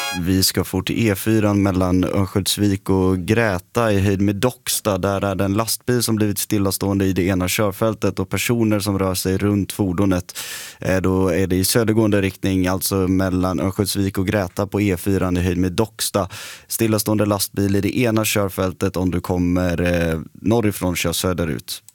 Vi ska fort till E4 mellan Örnsköldsvik och Gräta i höjd med Docksta. Där är det en lastbil som blivit stillastående i det ena körfältet och personer som rör sig runt fordonet. Då är det i södergående riktning, alltså mellan Örnsköldsvik och Gräta på E4 i höjd med Docksta. Stillastående lastbil i det ena körfältet om du kommer norrifrån, kör söderut.